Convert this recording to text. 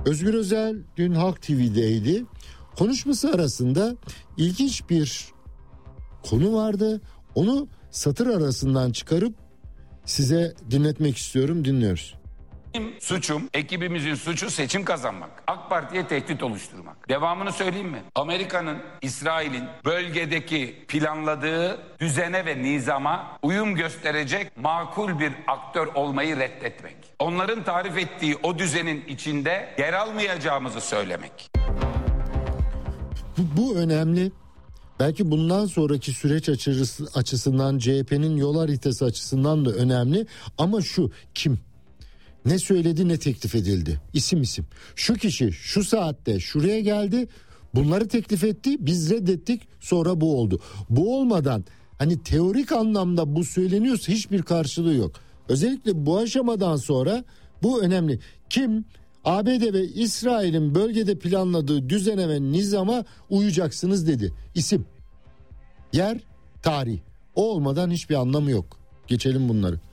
Özgür Özel dün Halk TV'deydi. Konuşması arasında ilginç bir konu vardı. Onu satır arasından çıkarıp size dinletmek istiyorum. Dinliyoruz. Benim suçum, ekibimizin suçu seçim kazanmak. AK Parti'ye tehdit oluşturmak. Devamını söyleyeyim mi? Amerika'nın, İsrail'in bölgedeki planladığı düzene ve nizama uyum gösterecek makul bir aktör olmayı reddetmek. Onların tarif ettiği o düzenin içinde yer almayacağımızı söylemek. Bu önemli. Belki bundan sonraki süreç açısından, CHP'nin yol haritası açısından da önemli. Ama şu, kim? Ne söyledi, ne teklif edildi? İsim. Şu kişi şu saatte şuraya geldi, bunları teklif etti, biz reddettik, sonra bu oldu. Bu olmadan hani teorik anlamda bu söyleniyorsa hiçbir karşılığı yok. Özellikle bu aşamadan sonra bu önemli. Kim? ABD ve İsrail'in bölgede planladığı düzene ve nizama uyacaksınız dedi. İsim, yer, tarih. O olmadan hiçbir anlamı yok. Geçelim bunları.